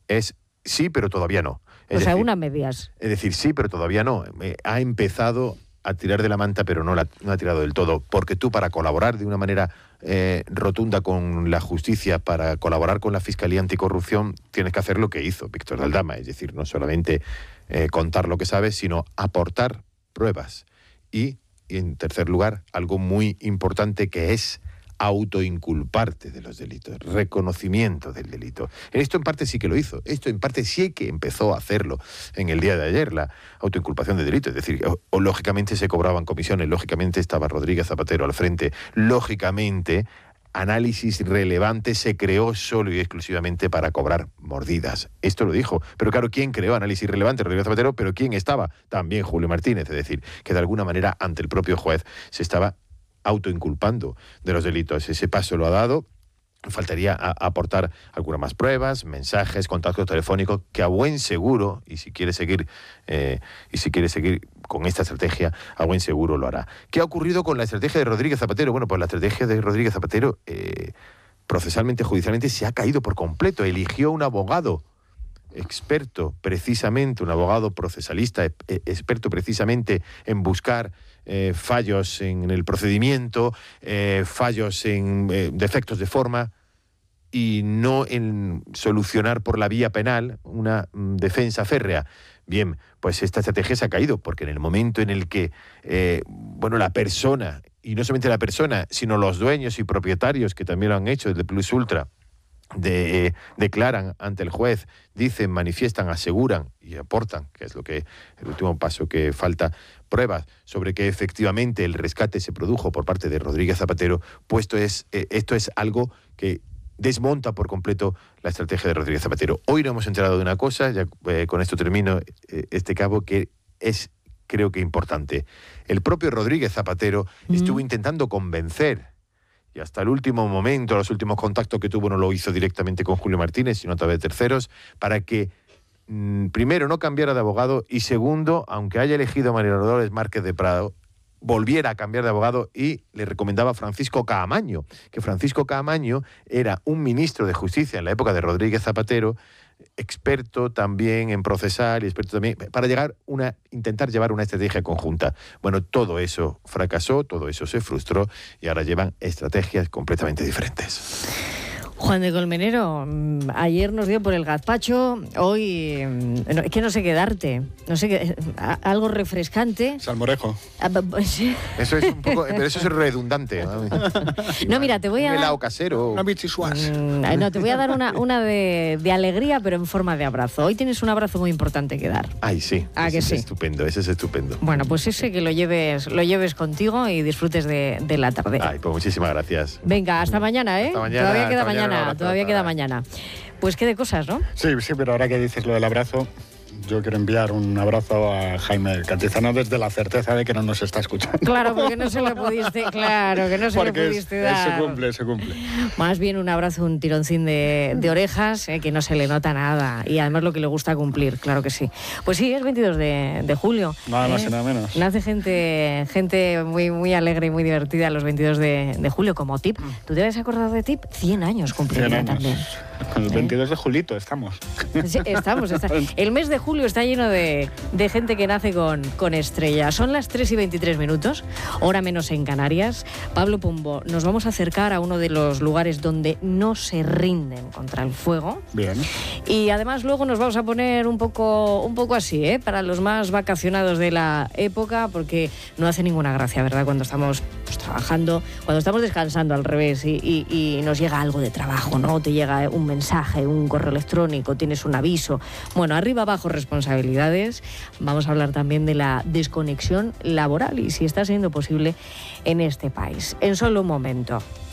es sí, pero todavía no. O sea, una medias. Es decir, sí, pero todavía no. Ha empezado a tirar de la manta, pero no ha tirado del todo. Porque tú, para colaborar de una manera rotunda con la justicia, para colaborar con la Fiscalía Anticorrupción, tienes que hacer lo que hizo Víctor de Aldama. Es decir, no solamente contar lo que sabes, sino aportar pruebas. Y en tercer lugar, algo muy importante, que es autoinculparte de los delitos, reconocimiento del delito. Esto en parte sí que lo hizo, esto en parte sí que empezó a hacerlo en el día de ayer, la autoinculpación de delito. Es decir, lógicamente se cobraban comisiones, lógicamente estaba Rodríguez Zapatero al frente, lógicamente análisis relevante se creó solo y exclusivamente para cobrar mordidas. Esto lo dijo. Pero claro, ¿quién creó análisis relevante? Rodríguez Zapatero, pero ¿quién estaba? También Julio Martínez. Es decir, que de alguna manera ante el propio juez se estaba autoinculpando de los delitos. Ese paso lo ha dado. Faltaría aportar algunas más pruebas, mensajes, contactos telefónicos, que a buen seguro, y si quiere seguir con esta estrategia, a buen seguro lo hará. ¿Qué ha ocurrido con la estrategia de Rodríguez Zapatero? Bueno, pues la estrategia de Rodríguez Zapatero, procesalmente, judicialmente, se ha caído por completo. Eligió un abogado experto, precisamente, un abogado procesalista, experto precisamente en buscar fallos en el procedimiento, fallos en defectos de forma, y no en solucionar por la vía penal una defensa férrea. Bien, pues esta estrategia se ha caído, porque en el momento en el que la persona, y no solamente la persona, sino los dueños y propietarios, que también lo han hecho desde Plus Ultra, declaran ante el juez, dicen, manifiestan, aseguran y aportan, que es lo que el último paso que falta, pruebas sobre que efectivamente el rescate se produjo por parte de Rodríguez Zapatero, pues esto es algo que desmonta por completo la estrategia de Rodríguez Zapatero. Hoy nos hemos enterado de una cosa, ya con esto termino este cabo, que es, creo que, importante. El propio Rodríguez Zapatero estuvo intentando convencer, y hasta el último momento, los últimos contactos que tuvo, no lo hizo directamente con Julio Martínez, sino a través de terceros, para que, primero, no cambiara de abogado, y segundo, aunque haya elegido a María Dolores Márquez de Prado, volviera a cambiar de abogado, y le recomendaba a Francisco Caamaño, que Francisco Caamaño era un ministro de Justicia en la época de Rodríguez Zapatero, experto también en procesar y experto también para intentar llevar una estrategia conjunta. Bueno, todo eso fracasó, todo eso se frustró, y ahora llevan estrategias completamente diferentes. Juan de Colmenero, ayer nos dio por el gazpacho, hoy es que no sé qué darte, algo refrescante. Salmorejo. Eso es un poco, pero eso es redundante. No, mira, te voy a un helado casero. Una bichisuas. No, te voy a dar una de alegría, pero en forma de abrazo. Hoy tienes un abrazo muy importante que dar. Ay, sí. Que sí. Ese es estupendo. Bueno, pues ese que lo lleves contigo y disfrutes de la tarde. Ay, pues muchísimas gracias. Venga, hasta mañana, ¿eh? Hasta mañana. Todavía queda mañana. Pues qué de cosas, ¿no? Sí, pero ahora que dices lo del abrazo, yo quiero enviar un abrazo a Jaime Cantizano desde la certeza de que no nos está escuchando. Claro, porque no se lo pudiste, dar. Se cumple. Más bien un abrazo, un tironcín de orejas, que no se le nota nada. Y además lo que le gusta cumplir, claro que sí. Pues sí, es 22 de julio. Nada más y nada menos. Nace gente muy, muy alegre y muy divertida los 22 de julio, como Tip. ¿Tú te habías acordado de Tip? 100 años cumpliría también. Con el 22 de julito estamos. Sí, estamos. El mes de julio está lleno de gente que nace con estrellas. Son las 3:23, hora menos en Canarias. Pablo Pombo, nos vamos a acercar a uno de los lugares donde no se rinden contra el fuego. Bien. Y además luego nos vamos a poner un poco así, para los más vacacionados de la época, porque no hace ninguna gracia, ¿verdad? Cuando estamos trabajando, cuando estamos descansando al revés y nos llega algo de trabajo, ¿no? Te llega un mensaje, un correo electrónico, tienes un aviso. Bueno, arriba, abajo, responsabilidades. Vamos a hablar también de la desconexión laboral y si está siendo posible en este país. En solo un momento.